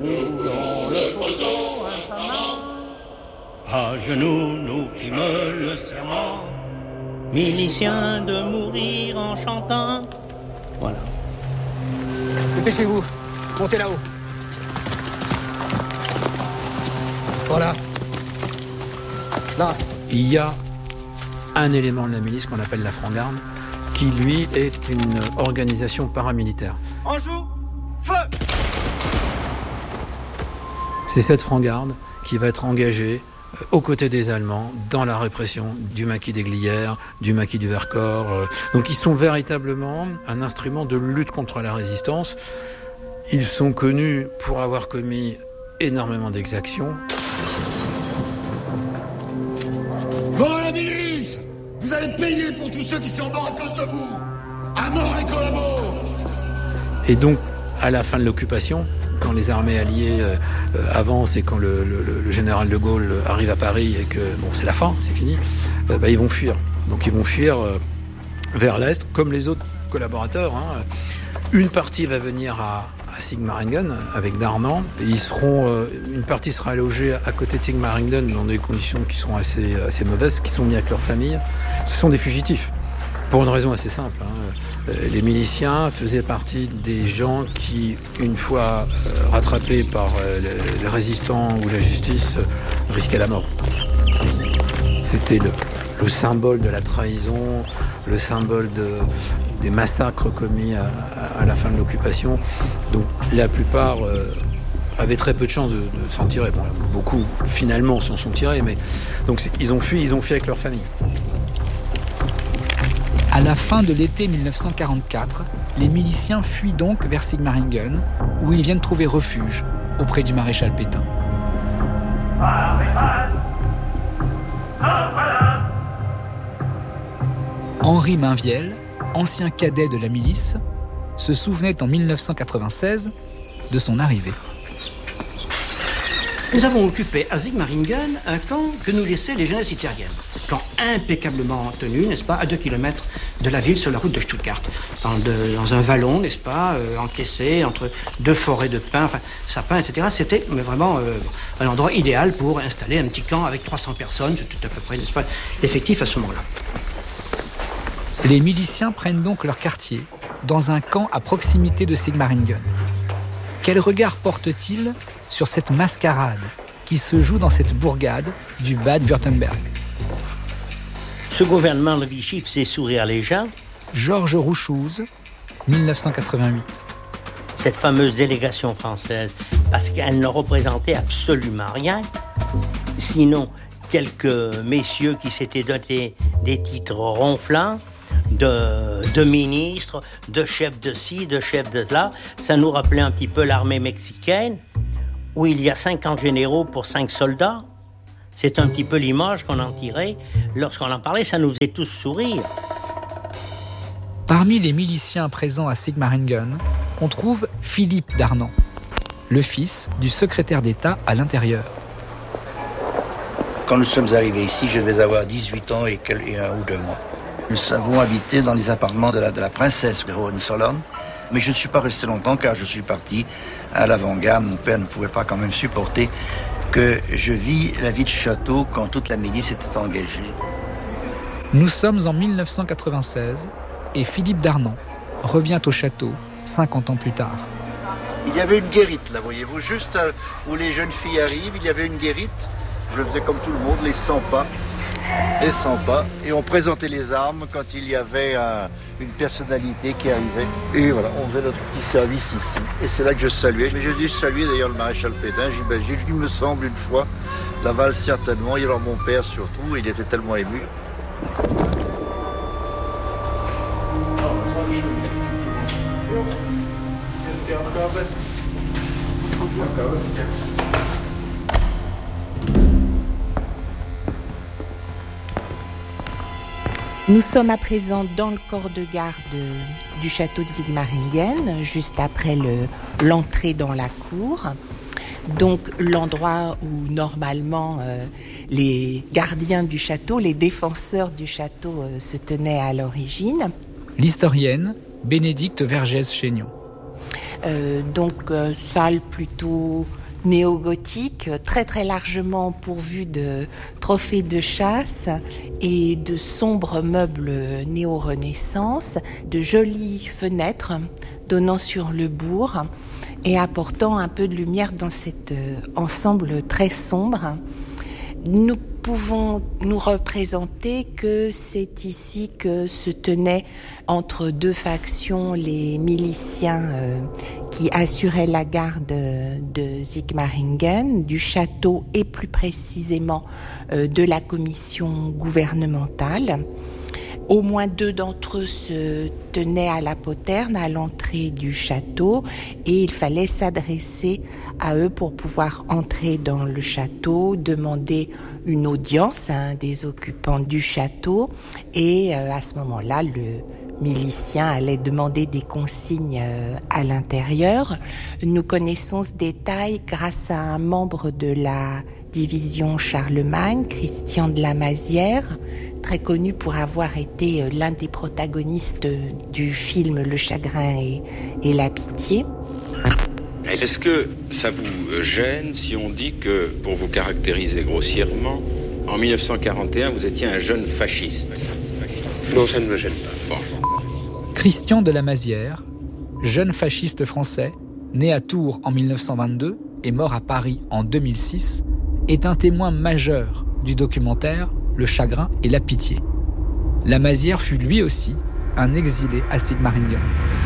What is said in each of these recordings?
dont le poteau infamant. À genoux, nous fîmes le serment. Miliciens de mourir en chantant. Voilà. Dépêchez-vous, montez là-haut. Voilà. Là. Il y a un élément de la milice qu'on appelle la Franc-Garde, qui lui est une organisation paramilitaire. En joue, feu! C'est cette Franc-Garde qui va être engagée aux côtés des Allemands dans la répression du maquis des Glières, du maquis du Vercors. Donc ils sont véritablement un instrument de lutte contre la résistance. Ils sont connus pour avoir commis énormément d'exactions. Bon, la milice! Vous allez payer pour tous ceux qui sont morts à cause de vous! À mort les collabos! Et donc, à la fin de l'occupation, quand les armées alliées avancent et quand le général de Gaulle arrive à Paris et que bon, c'est la fin, c'est fini, ils vont fuir. Donc ils vont fuir vers l'Est, comme les autres collaborateurs. Une partie va venir à Sigmaringen avec Darnand. Et une partie sera logée à côté de Sigmaringen dans des conditions qui sont assez mauvaises, qui sont mis avec leur famille. Ce sont des fugitifs, pour une raison assez simple. Les miliciens faisaient partie des gens qui, une fois rattrapés par les résistants ou la justice, risquaient la mort. C'était le symbole de la trahison, le symbole des massacres commis à la fin de l'occupation. Donc la plupart avaient très peu de chances de s'en tirer. Bon, beaucoup, finalement, s'en sont tirés, mais donc ils ont fui avec leur famille. À la fin de l'été 1944, les miliciens fuient donc vers Sigmaringen, où ils viennent trouver refuge auprès du maréchal Pétain. Henri Mainviel, ancien cadet de la milice, se souvenait en 1996 de son arrivée. Nous avons occupé à Sigmaringen un camp que nous laissaient les jeunesses hitlériennes. Camp impeccablement tenu, n'est-ce pas, à 2 kilomètres de la ville sur la route de Stuttgart. Dans un vallon, n'est-ce pas, encaissé entre 2 forêts de pins, sapins, etc. C'était vraiment un endroit idéal pour installer un petit camp avec 300 personnes. C'était à peu près, n'est-ce pas, l'effectif à ce moment-là. Les miliciens prennent donc leur quartier dans un camp à proximité de Sigmaringen. Quel regard portent-ils sur cette mascarade qui se joue dans cette bourgade du Bade-Württemberg? Ce gouvernement de Vichy faisait sourire les gens. Georges Rouchouz, 1988. Cette fameuse délégation française, parce qu'elle ne représentait absolument rien, sinon quelques messieurs qui s'étaient dotés des titres ronflants, de ministres, de chefs de ci, de chefs de là. Ça nous rappelait un petit peu l'armée mexicaine, où il y a 50 généraux pour 5 soldats. C'est un petit peu l'image qu'on en tirait. Lorsqu'on en parlait, ça nous faisait tous sourire. Parmi les miliciens présents à Sigmaringen, on trouve Philippe Darnand, le fils du secrétaire d'État à l'Intérieur. Quand nous sommes arrivés ici, je devais avoir 18 ans et 1 ou 2 mois. Nous avons habité dans les appartements de la princesse de Hohenzollern. Mais je ne suis pas resté longtemps car je suis parti à l'avant-garde. Mon père ne pouvait pas quand même supporter que je vis la vie de château quand toute la milice était engagée. Nous sommes en 1996 et Philippe Darnand revient au château 50 ans plus tard. Il y avait une guérite là, voyez-vous, juste où les jeunes filles arrivent, il y avait une guérite. Je faisais comme tout le monde, les 100 pas, et on présentait les armes quand il y avait une personnalité qui arrivait. Et voilà, on faisait notre petit service ici. Et c'est là que je saluais. Mais j'ai dû saluer d'ailleurs le maréchal Pétain, j'imagine, il me semble une fois, la valse certainement, et alors mon père surtout, il était tellement ému. Nous sommes à présent dans le corps de garde du château de Sigmaringen, juste après l'entrée dans la cour. Donc l'endroit où normalement les gardiens du château, les défenseurs du château se tenaient à l'origine. L'historienne Bénédicte Vergès-Chénion. Donc salle plutôt néo-gothique, très très largement pourvue de trophées de chasse et de sombres meubles néo-renaissance, de jolies fenêtres donnant sur le bourg et apportant un peu de lumière dans cet ensemble très sombre. Nous pouvons nous représenter que c'est ici que se tenaient entre deux factions les miliciens qui assuraient la garde de Sigmaringen, du château et plus précisément de la commission gouvernementale. Au moins 2 d'entre eux se tenaient à la poterne, à l'entrée du château, et il fallait s'adresser à eux pour pouvoir entrer dans le château, demander une audience à un des occupants du château, et à ce moment-là, le milicien allait demander des consignes à l'intérieur. Nous connaissons ce détail grâce à un membre de la division Charlemagne, Christian de la Mazière, très connu pour avoir été l'un des protagonistes du film Le Chagrin et la Pitié. Est-ce que ça vous gêne si on dit que, pour vous caractériser grossièrement, en 1941, vous étiez un jeune fasciste? Non, ça ne me gêne pas. Bon. Christian de la Mazière, jeune fasciste français, né à Tours en 1922 et mort à Paris en 2006, est un témoin majeur du documentaire Le Chagrin et la Pitié. La Mazière fut lui aussi un exilé à Sigmaringen.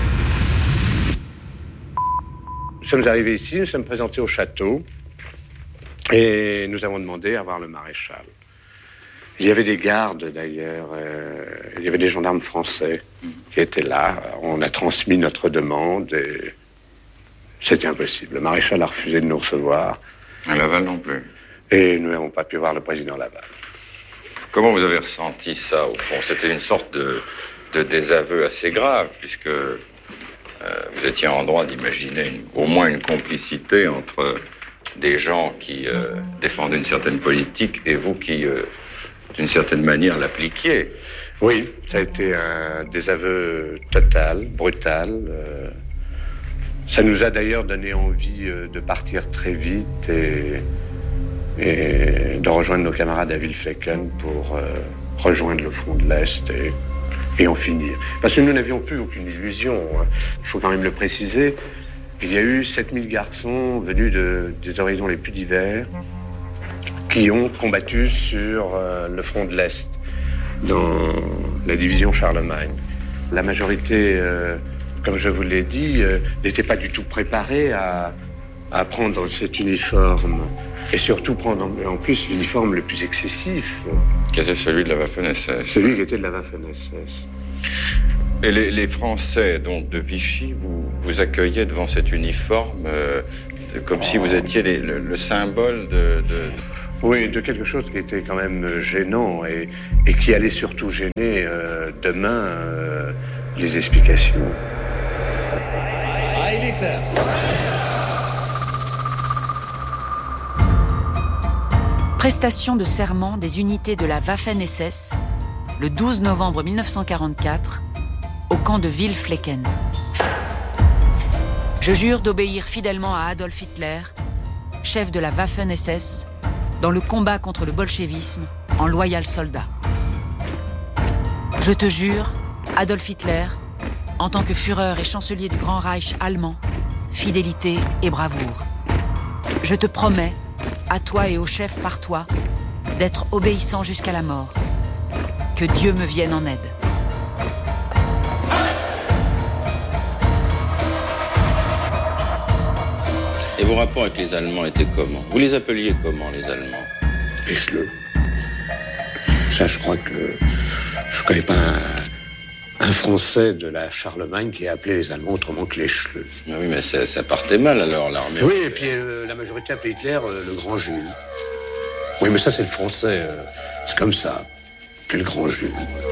Nous sommes arrivés ici, nous sommes présentés au château et nous avons demandé à voir le maréchal. Il y avait des gardes d'ailleurs, il y avait des gendarmes français qui étaient là. On a transmis notre demande et c'était impossible. Le maréchal a refusé de nous recevoir. À Laval non plus. Et nous n'avons pas pu voir le président Laval. Comment vous avez ressenti ça, au fond? C'était une sorte de désaveu assez grave, puisque vous étiez en droit d'imaginer au moins une complicité entre des gens qui défendaient une certaine politique et vous qui, d'une certaine manière, l'appliquiez. Oui, ça a été un désaveu total, brutal. Ça nous a d'ailleurs donné envie de partir très vite et de rejoindre nos camarades à Villeflecken pour rejoindre le front de l'Est et en finir. Parce que nous n'avions plus aucune illusion, hein. Il faut quand même le préciser. Il y a eu 7000 garçons venus des horizons les plus divers qui ont combattu sur le front de l'Est, dans la division Charlemagne. La majorité, comme je vous l'ai dit, n'était pas du tout préparée à prendre cet uniforme. Et surtout prendre en plus l'uniforme le plus excessif. Qui était celui de la Waffen-SS. Celui qui était de la Waffen-SS. Et les Français, donc de Vichy, vous accueillaient devant cet uniforme comme si vous étiez le symbole de... Oui, de quelque chose qui était quand même gênant et qui allait surtout gêner demain les explications. Ah, il est clair. Prestation de serment des unités de la Waffen-SS le 12 novembre 1944 au camp de Villeflecken. Je jure d'obéir fidèlement à Adolf Hitler, chef de la Waffen-SS, dans le combat contre le bolchevisme en loyal soldat. Je te jure, Adolf Hitler, en tant que Führer et chancelier du Grand Reich allemand, fidélité et bravoure. Je te promets, à toi et au chef par toi, d'être obéissant jusqu'à la mort. Que Dieu me vienne en aide. Et vos rapports avec les Allemands étaient comment? Vous les appeliez comment, les Allemands? Les Schleux. Ça, je crois que je connais pas un Français de la Charlemagne qui a appelé les Allemands autrement que les Schleux. Ah oui, mais ça partait mal alors, l'armée. Oui, et puis la majorité appelait Hitler le Grand Jules. Oui, mais ça, c'est le français. C'est comme ça. Que le Grand Jules.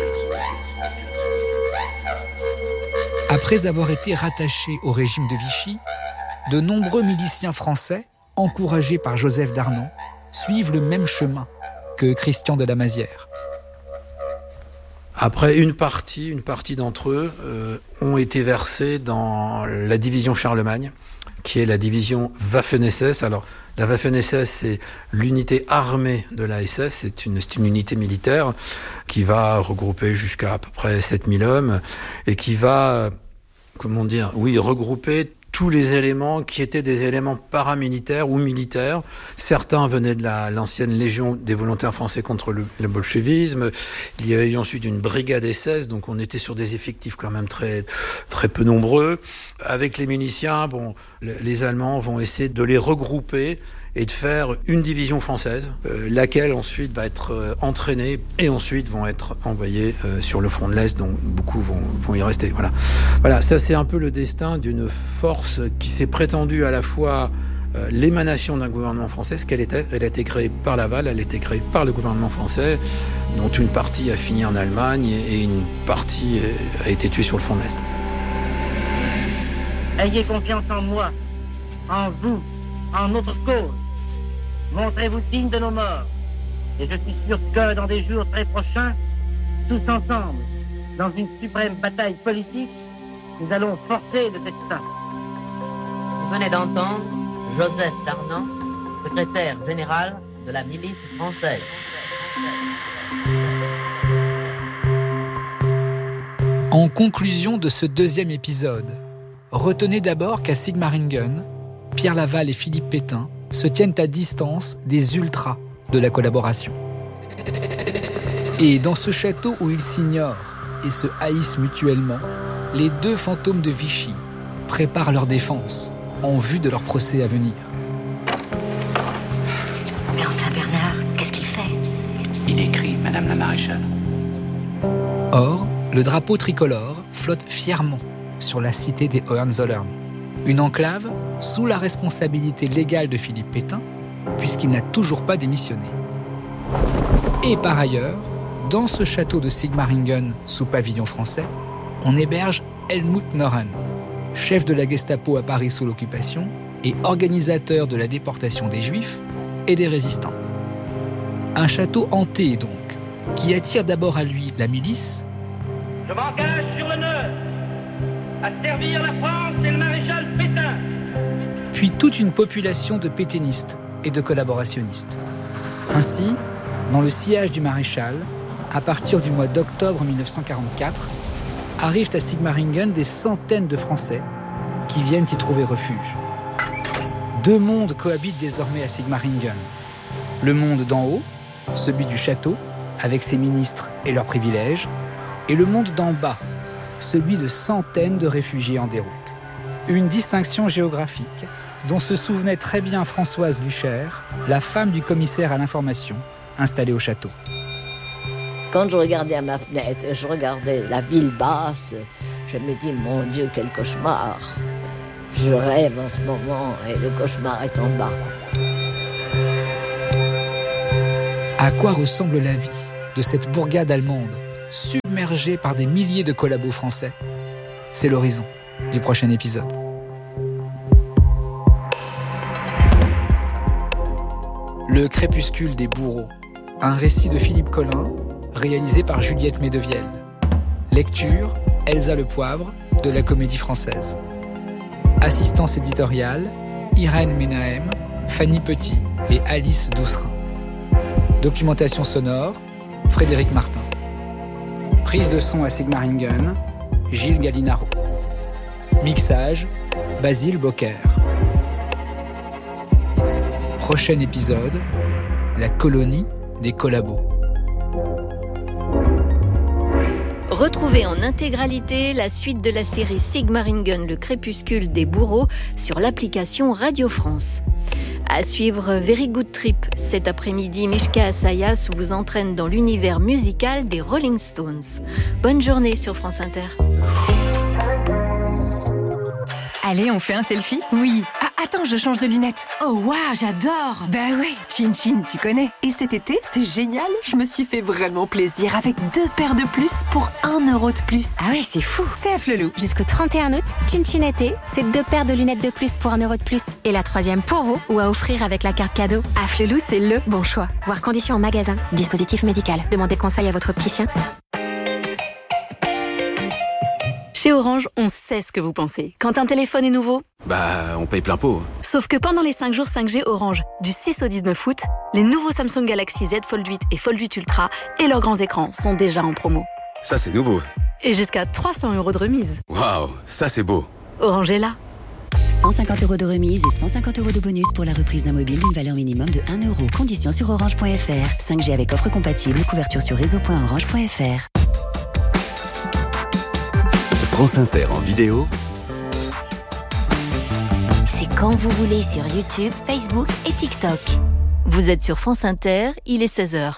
Après avoir été rattachés au régime de Vichy, de nombreux miliciens français, encouragés par Joseph Darnan, suivent le même chemin que Christian de la Mazière. Après, une partie d'entre eux ont été versés dans la division Charlemagne, qui est la division Waffen-SS. Alors, la Waffen-SS, c'est l'unité armée de la SS, c'est une unité militaire qui va regrouper jusqu'à à peu près 7000 hommes et qui va, regrouper tous les éléments qui étaient des éléments paramilitaires ou militaires. Certains venaient de l'ancienne Légion des volontaires français contre le bolchevisme. Il y avait eu ensuite une brigade SS, donc on était sur des effectifs quand même très, très peu nombreux. Avec les miliciens, les Allemands vont essayer de les regrouper et de faire une division française, laquelle ensuite va être entraînée et ensuite vont être envoyés sur le front de l'Est, dont beaucoup vont y rester. Voilà, ça c'est un peu le destin d'une force qui s'est prétendue à la fois l'émanation d'un gouvernement français, ce qu'elle était. Elle a été créée par Laval, elle a été créée par le gouvernement français, dont une partie a fini en Allemagne et une partie a été tuée sur le front de l'Est. Ayez confiance en moi, en vous, en notre cause. Montrez-vous digne de nos morts. Et je suis sûr que dans des jours très prochains, tous ensemble, dans une suprême bataille politique, nous allons forcer le destin. Vous venez d'entendre Joseph Darnan, secrétaire général de la milice française. En conclusion de ce deuxième épisode, retenez d'abord qu'à Sigmaringen, Pierre Laval et Philippe Pétain se tiennent à distance des ultras de la collaboration. Et dans ce château où ils s'ignorent et se haïssent mutuellement, les deux fantômes de Vichy préparent leur défense en vue de leur procès à venir. Mais enfin Bernard, qu'est-ce qu'il fait ? Il écrit, Madame la Maréchale. Or, le drapeau tricolore flotte fièrement sur la cité des Hohenzollern, une enclave sous la responsabilité légale de Philippe Pétain, puisqu'il n'a toujours pas démissionné. Et par ailleurs, dans ce château de Sigmaringen sous pavillon français, on héberge Helmut Norren, chef de la Gestapo à Paris sous l'occupation et organisateur de la déportation des Juifs et des résistants. Un château hanté donc, qui attire d'abord à lui la milice. Je m'engage sur l'honneur à servir la France et le maréchal Pétain. Puis toute une population de pétainistes et de collaborationnistes. Ainsi, dans le sillage du maréchal, à partir du mois d'octobre 1944, arrivent à Sigmaringen des centaines de Français qui viennent y trouver refuge. Deux mondes cohabitent désormais à Sigmaringen. Le monde d'en haut, celui du château, avec ses ministres et leurs privilèges, et le monde d'en bas, celui de centaines de réfugiés en déroute. Une distinction géographique dont se souvenait très bien Françoise Lucher, la femme du commissaire à l'information, installée au château. Quand je regardais à ma fenêtre, je regardais la ville basse, je me dis, mon Dieu, quel cauchemar. Je rêve en ce moment et le cauchemar est en bas. À quoi ressemble la vie de cette bourgade allemande, submergée par des milliers de collabos français ? C'est l'horizon du prochain épisode. Le crépuscule des bourreaux, un récit de Philippe Collin, réalisé par Juliette Medevielle. Lecture, Elsa Le Poivre, de la Comédie Française. Assistance éditoriale, Irène Menahem, Fanny Petit et Alice Doucerin. Documentation sonore, Frédéric Martin. Prise de son à Sigmaringen, Gilles Gallinaro. Mixage, Basile Bocquer. Prochain épisode, la colonie des collabos. Retrouvez en intégralité la suite de la série Sigmaringen, le crépuscule des bourreaux sur l'application Radio France. À suivre Very Good Trip. Cet après-midi, Mishka Assayas vous entraîne dans l'univers musical des Rolling Stones. Bonne journée sur France Inter. Allez, on fait un selfie ? Oui. Ah, attends, je change de lunettes. Oh, waouh, j'adore. Bah ouais, Chin Chin, tu connais. Et cet été, c'est génial. Je me suis fait vraiment plaisir avec 2 paires de plus pour 1 euro de plus. Ah ouais, c'est fou. C'est à Flelou. Jusqu'au 31 août, Chin Chin été, c'est 2 paires de lunettes de plus pour 1 euro de plus. Et la 3e pour vous ou à offrir avec la carte cadeau. À Flelou, c'est le bon choix. Voir conditions en magasin. Dispositif médical. Demandez conseil à votre opticien. Chez Orange, on sait ce que vous pensez. Quand un téléphone est nouveau, on paye plein pot. Sauf que pendant les 5 jours 5G Orange, du 6 au 19 août, les nouveaux Samsung Galaxy Z Fold 8 et Fold 8 Ultra et leurs grands écrans sont déjà en promo. Ça, c'est nouveau. Et jusqu'à 300 € de remise. Waouh, ça c'est beau. Orange est là. 150 € de remise et 150 € de bonus pour la reprise d'un mobile d'une valeur minimum de 1 €. Conditions sur orange.fr. 5G avec offre compatible. Couverture sur réseau.orange.fr. France Inter en vidéo. C'est quand vous voulez sur YouTube, Facebook et TikTok. Vous êtes sur France Inter, il est 16h.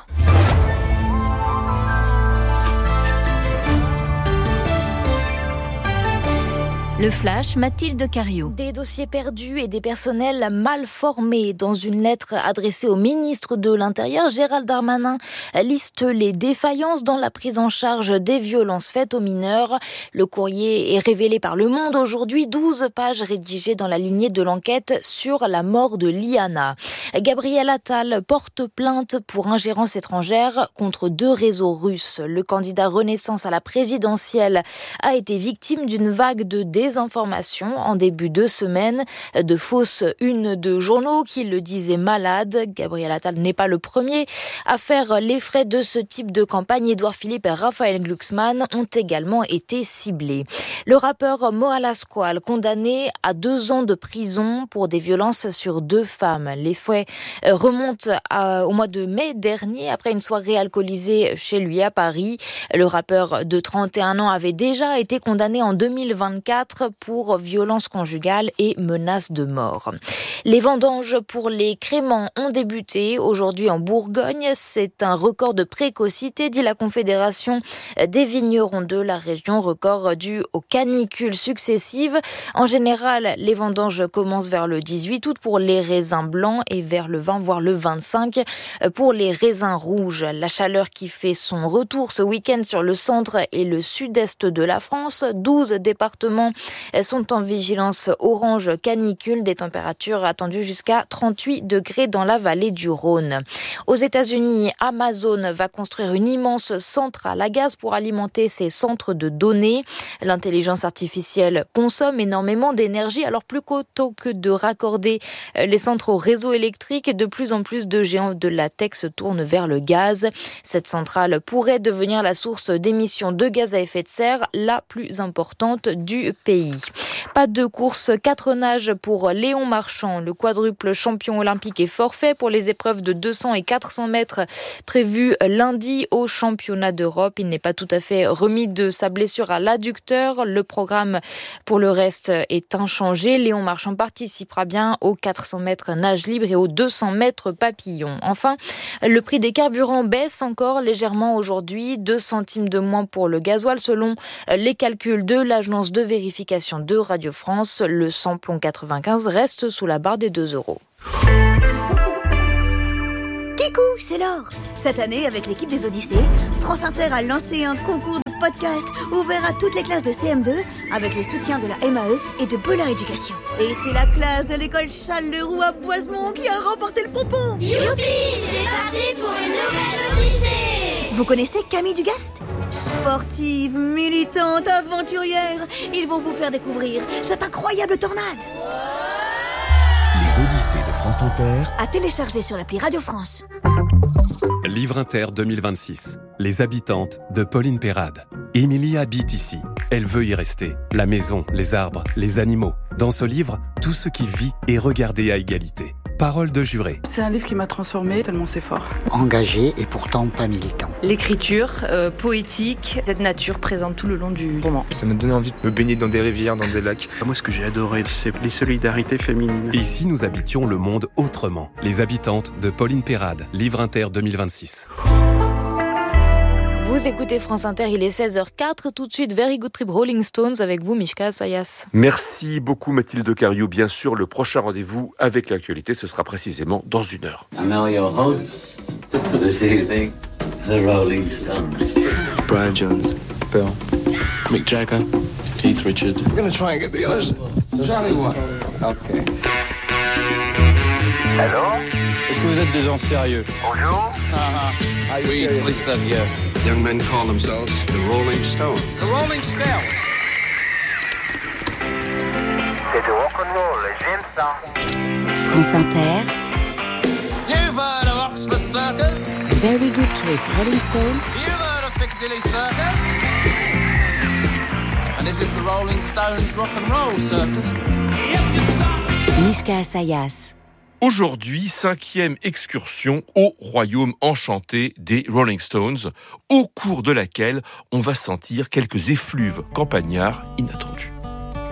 Le Flash, Mathilde Cariou. Des dossiers perdus et des personnels mal formés. Dans une lettre adressée au ministre de l'Intérieur, Gérald Darmanin liste les défaillances dans la prise en charge des violences faites aux mineurs. Le courrier est révélé par Le Monde aujourd'hui, 12 pages rédigées dans la lignée de l'enquête sur la mort de Liana. Gabriel Attal porte plainte pour ingérence étrangère contre 2 réseaux russes. Le candidat Renaissance à la présidentielle a été victime d'une vague de désinformation en début de semaine, de fausses unes de journaux qui le disaient malade. Gabriel Attal n'est pas le premier à faire les frais de ce type de campagne. Édouard Philippe et Raphaël Glucksmann ont également été ciblés. Le rappeur Moala Squal, condamné à 2 ans de prison pour des violences sur 2 femmes. Les faits remontent au mois de mai dernier, après une soirée alcoolisée chez lui à Paris. Le rappeur de 31 ans avait déjà été condamné en 2024 pour violence conjugale et menace de mort. Les vendanges pour les créments ont débuté aujourd'hui en Bourgogne. C'est un record de précocité, dit la Confédération des vignerons de la région, record dû aux canicules successives. En général, les vendanges commencent vers le 18 août pour les raisins blancs et vers le 20 voire le 25 pour les raisins rouges. La chaleur qui fait son retour ce week-end sur le centre et le sud-est de la France. 12 départements sont en vigilance orange canicule, des températures attendues jusqu'à 38 degrés dans la vallée du Rhône. Aux États-Unis, Amazon va construire une immense centrale à gaz pour alimenter ses centres de données. L'intelligence artificielle consomme énormément d'énergie, alors plutôt que de raccorder les centres au réseau électrique, de plus en plus de géants de la tech se tournent vers le gaz. Cette centrale pourrait devenir la source d'émissions de gaz à effet de serre la plus importante du pays. Pas de course 4 nages pour Léon Marchand. Le quadruple champion olympique est forfait pour les épreuves de 200 et 400 mètres prévues lundi au championnat d'Europe. Il n'est pas tout à fait remis de sa blessure à l'adducteur. Le programme pour le reste est inchangé. Léon Marchand participera bien aux 400 mètres nage libre et aux 200 mètres papillon. Enfin, le prix des carburants baisse encore légèrement aujourd'hui. 2 centimes de moins pour le gasoil selon les calculs de l'agence de vérification de Radio France. Le samplon 95 reste sous la barre des 2 €. Kikou, c'est l'or. Cette année, avec l'équipe des Odyssées, France Inter a lancé un concours de podcast ouvert à toutes les classes de CM2 avec le soutien de la MAE et de Bollard Éducation. Et c'est la classe de l'école Charles-Leroux à Boisemont qui a remporté le pompon. Youpi, c'est parti pour une nouvelle Odyssée. Vous connaissez Camille Dugast ? Sportive, militante, aventurière, ils vont vous faire découvrir cette incroyable tornade. Les Odyssées de France Inter. À télécharger sur l'appli Radio France. Livre Inter 2026. Les habitantes de Pauline Perrade. Émilie habite ici. Elle veut y rester. La maison, les arbres, les animaux. Dans ce livre, tout ce qui vit est regardé à égalité. Parole de juré. C'est un livre qui m'a transformée, tellement c'est fort. Engagé et pourtant pas militant. L'écriture poétique, cette nature présente tout le long du roman. Ça m'a donné envie de me baigner dans des rivières, dans des lacs. Moi, ce que j'ai adoré, c'est les solidarités féminines. Et si nous habitions le monde autrement ? Les habitantes de Pauline Perrade. Livre Inter 2026. Vous écoutez France Inter, il est 16h04. Tout de suite, Very Good Trip Rolling Stones avec vous, Mishka Sayas. Merci beaucoup, Mathilde Cariou. Bien sûr, le prochain rendez-vous avec l'actualité, ce sera précisément dans 1 heure. And now your hosts for this evening, the Rolling Stones. Brian Jones, Bill, Mick Jagger, Keith Richards. We're going to try and get the others. Charlie White. Okay. Allô ? Est-ce que vous êtes des gens sérieux ? Bonjour. Oui, très bien. Young men call themselves the Rolling Stones. The Rolling Stones. du rock'n'roll, j'aime ça. France Inter. You've heard of Oxford Circus? Very Good Trip, Rolling Stones. You've heard of Piccadilly Circus? And this is the Rolling Stones Rock and Roll Circus. Mishka Asayas. Aujourd'hui, 5e excursion au royaume enchanté des Rolling Stones, au cours de laquelle on va sentir quelques effluves campagnards inattendus.